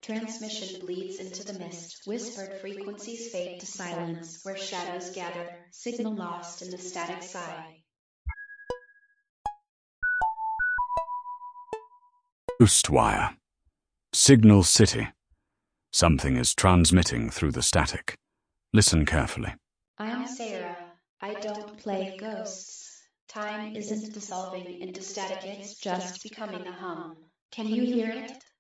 Transmission bleeds into the mist, whispered frequencies fade to silence, where shadows gather, signal lost in the static sigh. Ghostwire. Signal City. Something is transmitting through the static. Listen carefully. I'm Sarah. I don't play ghosts. Time isn't dissolving into static, it's just becoming a hum. Can you hear it?